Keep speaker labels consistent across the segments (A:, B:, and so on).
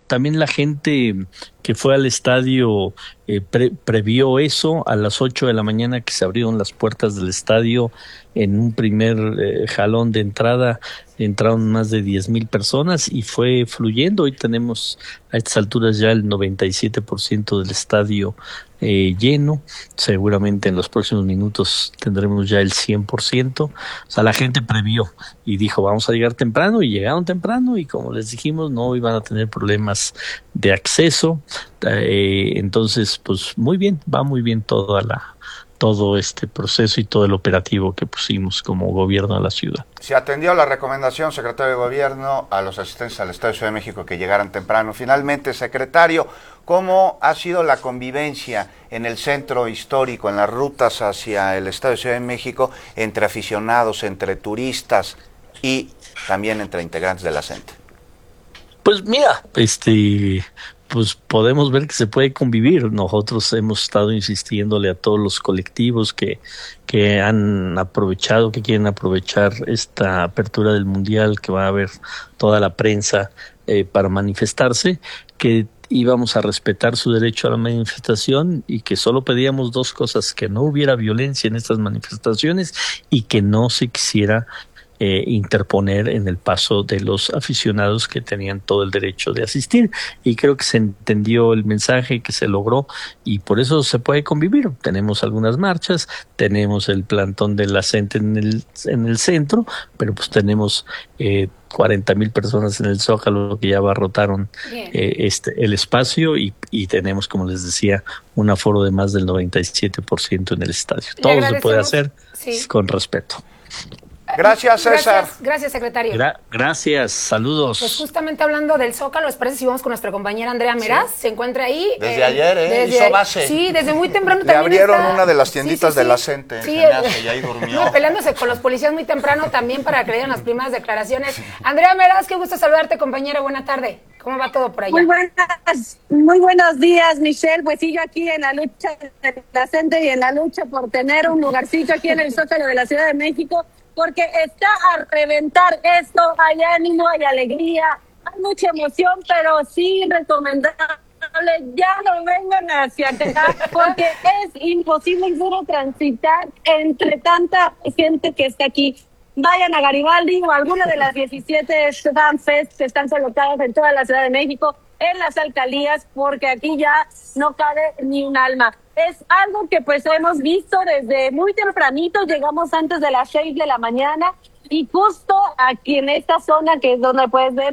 A: también la gente que fue al estadio previó eso. A las 8 de la mañana que se abrieron las puertas del estadio, en un primer jalón de entrada, entraron más de 10,000 personas y fue fluyendo. Hoy tenemos a estas alturas ya el 97% del estadio lleno. Seguramente en los próximos minutos tendremos ya el 100%. O sea, la gente previó y dijo, vamos a llegar temprano, y llegaron temprano, y como les dijimos, no iban a tener problemas de acceso. Entonces, pues muy bien, va muy bien todo este proceso y todo el operativo que pusimos como gobierno a la ciudad.
B: Se atendió la recomendación, secretario de Gobierno, a los asistentes al Estadio de Ciudad de México que llegaran temprano. Finalmente, secretario, ¿cómo ha sido la convivencia en el centro histórico, en las rutas hacia el Estadio de Ciudad de México, entre aficionados, entre turistas y también entre integrantes de la CENTE?
A: Pues mira, pues podemos ver que se puede convivir. Nosotros hemos estado insistiéndole a todos los colectivos que han aprovechado, que quieren aprovechar esta apertura del Mundial, que va a haber toda la prensa para manifestarse, que íbamos a respetar su derecho a la manifestación y que solo pedíamos dos cosas: que no hubiera violencia en estas manifestaciones y que no se quisiera interponer en el paso de los aficionados que tenían todo el derecho de asistir. Y creo que se entendió el mensaje, que se logró, y por eso se puede convivir. Tenemos algunas marchas, tenemos el plantón de la CENTE en el centro, pero pues tenemos 40,000 personas en el Zócalo, que ya abarrotaron el espacio, y tenemos, como les decía, un aforo de más del 97% en el estadio. Todo se puede hacer con respeto.
B: Gracias, César.
C: Gracias, secretario.
A: Gracias, saludos.
C: Pues justamente hablando del Zócalo, ¿les parece si vamos con nuestra compañera Andrea Meraz? Sí. Se encuentra ahí.
B: Desde ayer, hizo base.
C: Sí, desde muy temprano
B: Le
C: también
B: abrieron una de las tienditas de la CENTE.
C: Sí,
B: y ahí durmió.
C: No, peleándose con los policías muy temprano también para que le den las primeras declaraciones. Andrea Meraz, qué gusto saludarte, compañera. Buena tarde. ¿Cómo va todo por allá?
D: Muy buenos días, Michelle. Pues sí, yo aquí en la lucha de la CENTE y en la lucha por tener un lugarcito aquí en el Zócalo de la Ciudad de México, porque está a reventar esto, hay ánimo, hay alegría, hay mucha emoción, pero sí recomendable, ya no vengan hacia acá, porque es imposible incluso transitar entre tanta gente que está aquí. Vayan a Garibaldi o alguna de las 17 FanFest que están colocadas en toda la Ciudad de México, en las alcaldías, porque aquí ya no cabe ni un alma. Es algo que pues hemos visto desde muy tempranito, llegamos antes de las 6 de la mañana, y justo aquí en esta zona, que es donde puedes ver,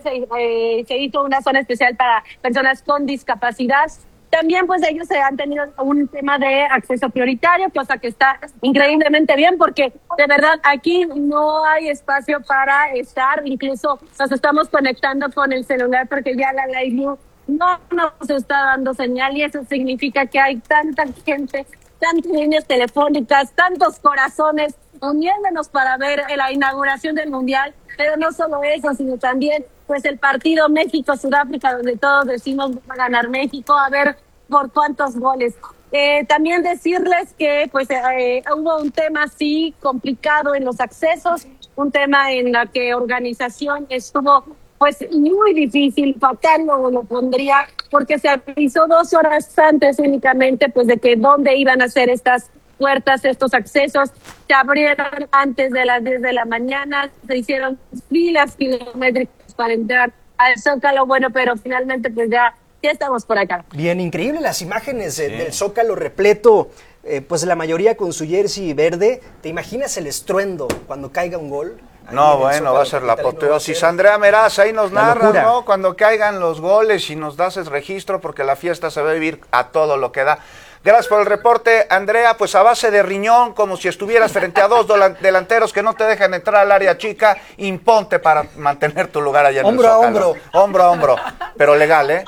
D: se hizo una zona especial para personas con discapacidad. También pues ellos han tenido un tema de acceso prioritario, cosa que está increíblemente bien, porque de verdad aquí no hay espacio para estar. Incluso nos estamos conectando con el celular porque ya la Live no nos está dando señal, y eso significa que hay tanta gente, tantas líneas telefónicas, tantos corazones uniéndonos para ver la inauguración del Mundial. Pero no solo eso, sino también pues el partido México-Sudáfrica, donde todos decimos va a ganar México, a ver por cuántos goles. También decirles que pues hubo un tema así complicado en los accesos, un tema en la que organización estuvo pues muy difícil, fatal lo pondría, porque se avisó 2 horas antes únicamente pues de que dónde iban a ser estas puertas, estos accesos. Se abrieron antes de las 10 de la mañana, se hicieron filas kilométricas para entrar al Zócalo, bueno, pero finalmente pues ya estamos por acá.
E: Bien, increíble las imágenes del Zócalo repleto, pues la mayoría con su jersey verde. ¿Te imaginas el estruendo cuando caiga un gol?
B: No, bueno, va a ser la apoteosis. Andrea Meraz, ahí nos narra, ¿no? Cuando caigan los goles, y nos das el registro, porque la fiesta se va a vivir a todo lo que da. Gracias por el reporte, Andrea. Pues a base de riñón, como si estuvieras frente a 2 delanteros que no te dejan entrar al área chica, imponte para mantener tu lugar allá en el Zócalo. Hombro a hombro, pero legal, ¿eh?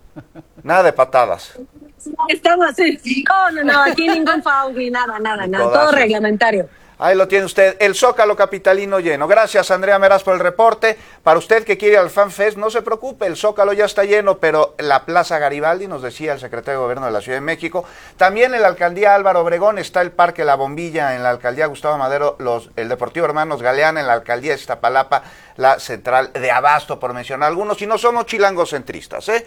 B: Nada de patadas.
D: Estamos así. No, aquí ningún foul y nada, todo reglamentario.
B: Ahí lo tiene usted, el Zócalo capitalino lleno. Gracias, Andrea Meraz, por el reporte. Para usted que quiere ir al FanFest, no se preocupe, el Zócalo ya está lleno, pero la Plaza Garibaldi, nos decía el secretario de Gobierno de la Ciudad de México, también en la Alcaldía Álvaro Obregón está el Parque La Bombilla, en la Alcaldía Gustavo Madero, el Deportivo Hermanos Galeana, en la Alcaldía Iztapalapa, la Central de Abasto, por mencionar algunos, y no somos chilangocentristas, ¿eh?